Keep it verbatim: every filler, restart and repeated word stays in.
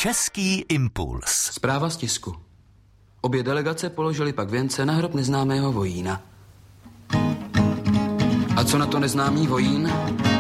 Český impuls. Zpráva z tisku. Obě delegace položily pak věnce na hrob neznámého vojína. A co na to neznámý vojín?